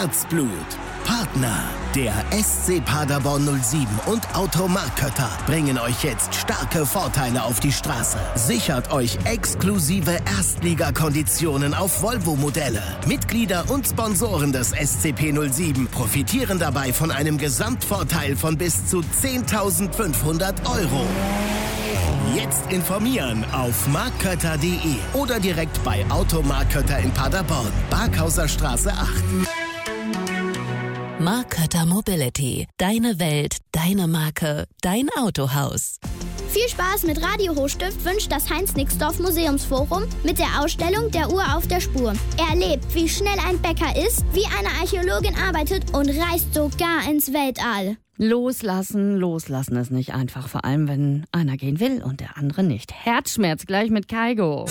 Herzblut. Partner, der SC Paderborn 07 und Automark Kötter bringen euch jetzt starke Vorteile auf die Straße. Sichert euch exklusive Erstligakonditionen auf Volvo-Modelle. Mitglieder und Sponsoren des SCP 07 profitieren dabei von einem Gesamtvorteil von bis zu 10.500 €. Jetzt informieren auf markkötter.de oder direkt bei Automark Kötter in Paderborn, Barkhauser Straße 8. Mark Kötter Mobility. Deine Welt, deine Marke, dein Autohaus. Viel Spaß mit Radio Hochstift wünscht das Heinz-Nixdorf Museumsforum mit der Ausstellung Der Uhr auf der Spur. Erlebt, wie schnell ein Bäcker ist, wie eine Archäologin arbeitet und reist sogar ins Weltall. Loslassen ist nicht einfach, vor allem wenn einer gehen will und der andere nicht. Herzschmerz gleich mit Kaigo.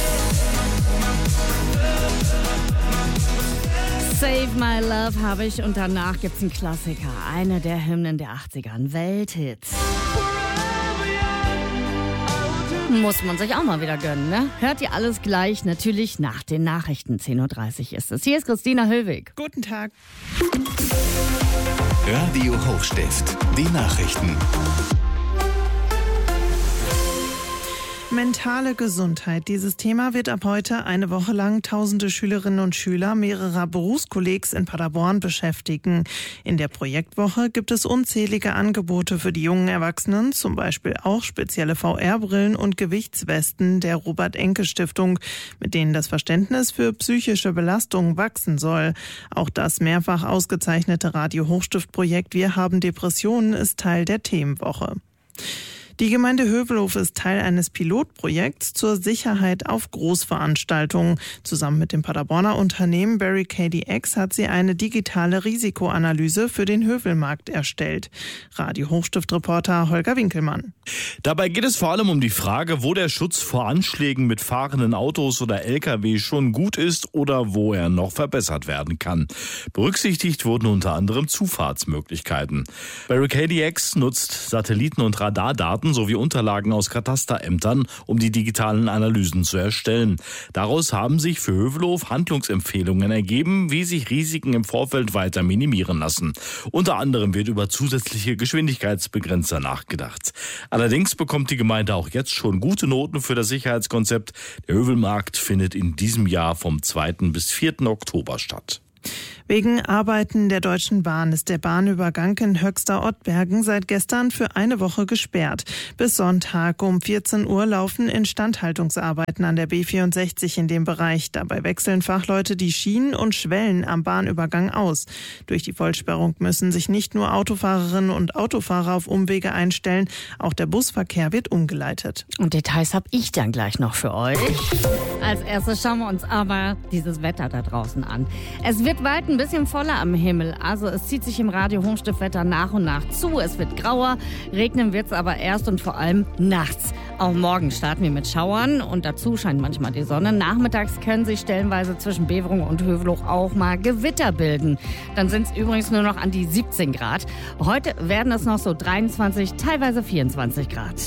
Save My Love habe ich und danach gibt's einen Klassiker, eine der Hymnen der 80er, ein Welthit. Muss man sich auch mal wieder gönnen, ne? Hört ihr alles gleich, natürlich nach den Nachrichten. 10.30 Uhr ist es. Hier ist Christina Höllwig. Guten Tag. Radio Hochstift, die Nachrichten. Mentale Gesundheit. Dieses Thema wird ab heute eine Woche lang tausende Schülerinnen und Schüler mehrerer Berufskollegs in Paderborn beschäftigen. In der Projektwoche gibt es unzählige Angebote für die jungen Erwachsenen, zum Beispiel auch spezielle VR-Brillen und Gewichtswesten der Robert-Enke-Stiftung, mit denen das Verständnis für psychische Belastung wachsen soll. Auch das mehrfach ausgezeichnete Radio Hochstift-Projekt Wir haben Depressionen ist Teil der Themenwoche. Die Gemeinde Hövelhof ist Teil eines Pilotprojekts zur Sicherheit auf Großveranstaltungen. Zusammen mit dem Paderborner Unternehmen Barricade X hat sie eine digitale Risikoanalyse für den Hövelmarkt erstellt. Radio Hochstift-Reporter Holger Winkelmann. Dabei geht es vor allem um die Frage, wo der Schutz vor Anschlägen mit fahrenden Autos oder LKW schon gut ist oder wo er noch verbessert werden kann. Berücksichtigt wurden unter anderem Zufahrtsmöglichkeiten. Barricade X nutzt Satelliten- und Radardaten sowie Unterlagen aus Katasterämtern, um die digitalen Analysen zu erstellen. Daraus haben sich für Hövelhof Handlungsempfehlungen ergeben, wie sich Risiken im Vorfeld weiter minimieren lassen. Unter anderem wird über zusätzliche Geschwindigkeitsbegrenzer nachgedacht. Allerdings bekommt die Gemeinde auch jetzt schon gute Noten für das Sicherheitskonzept. Der Hövelmarkt findet in diesem Jahr vom 2. bis 4. Oktober statt. Wegen Arbeiten der Deutschen Bahn ist der Bahnübergang in Höxter-Ottbergen seit gestern für eine Woche gesperrt. Bis Sonntag um 14 Uhr laufen Instandhaltungsarbeiten an der B64 in dem Bereich. Dabei wechseln Fachleute die Schienen und Schwellen am Bahnübergang aus. Durch die Vollsperrung müssen sich nicht nur Autofahrerinnen und Autofahrer auf Umwege einstellen, auch der Busverkehr wird umgeleitet. Und Details habe ich dann gleich noch für euch. Als erstes schauen wir uns aber dieses Wetter da draußen an. Es wird bald ein bisschen voller am Himmel. Also es zieht sich im Radio Hochstift-Wetter nach und nach zu. Es wird grauer, regnen wird es aber erst und vor allem nachts. Auch morgen starten wir mit Schauern und dazu scheint manchmal die Sonne. Nachmittags können sich stellenweise zwischen Beverung und Hövelhof auch mal Gewitter bilden. Dann sind es übrigens nur noch an die 17 Grad. Heute werden es noch so 23, teilweise 24 Grad.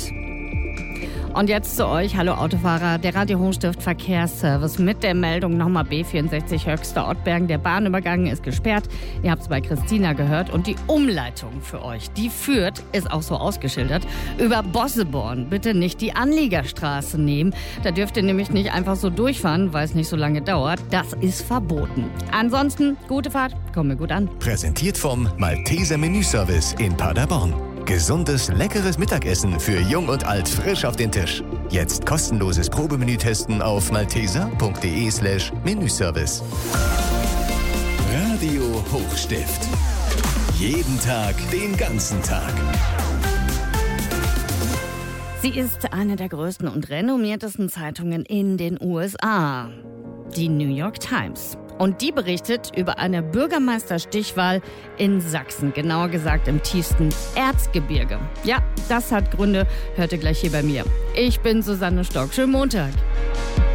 Und jetzt zu euch, hallo Autofahrer, der Radio Hochstift Verkehrsservice mit der Meldung nochmal B64 Höxter-Ottbergen. Der Bahnübergang ist gesperrt, ihr habt es bei Christina gehört und die Umleitung für euch, die führt, ist auch so ausgeschildert, über Bosseborn. Bitte nicht die Anliegerstraße nehmen, da dürft ihr nämlich nicht einfach so durchfahren, weil es nicht so lange dauert, das ist verboten. Ansonsten, gute Fahrt, kommen wir gut an. Präsentiert vom Malteser Menüservice in Paderborn. Gesundes, leckeres Mittagessen für Jung und Alt frisch auf den Tisch. Jetzt kostenloses Probemenü testen auf malteser.de/Menüservice. Radio Hochstift. Jeden Tag, den ganzen Tag. Sie ist eine der größten und renommiertesten Zeitungen in den USA. Die New York Times. Und die berichtet über eine Bürgermeisterstichwahl in Sachsen, genauer gesagt im tiefsten Erzgebirge. Ja, das hat Gründe, hört ihr gleich hier bei mir. Ich bin Susanne Stock. Schönen Montag.